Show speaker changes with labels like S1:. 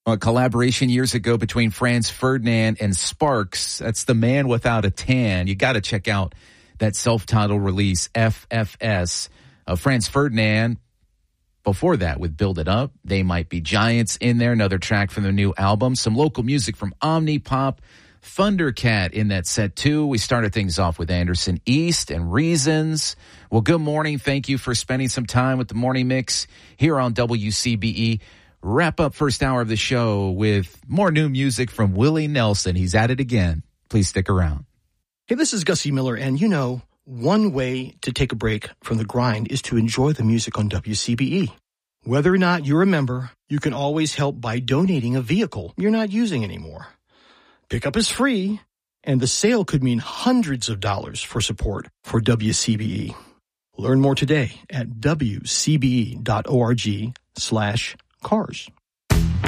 S1: A collaboration years ago between Franz Ferdinand and Sparks. That's The Man Without a Tan. You got to check out that self-titled release, FFS. Franz Ferdinand, before that with Build It Up. They Might Be Giants in there, another track from the new album. Some local music from Omnipop. Thundercat in that set too. We started things off with Anderson East and Reasons. Well, good morning. Thank you for spending some time with the Morning Mix here on WCBE. Wrap up first hour of the show with more new music from Willie Nelson. He's at it again. Please stick around.
S2: Hey, this is Gussie Miller, and one way to take a break from the grind is to enjoy the music on WCBE. Whether or not you're a member, you can always help by donating a vehicle you're not using anymore. Pickup is free, and the sale could mean hundreds of dollars for support for WCBE. Learn more today at wcbe.org/cars.